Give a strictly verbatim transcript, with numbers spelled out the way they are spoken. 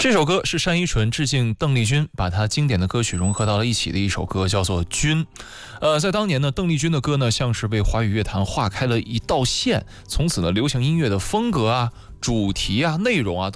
这首歌是单依纯致敬邓丽君，把她经典的歌曲融合到了一起的一首歌，叫做《君》。呃，在当年呢，邓丽君的歌呢，像是为华语乐坛划开了一道线，从此呢，流行音乐的风格啊、主题啊、内容啊。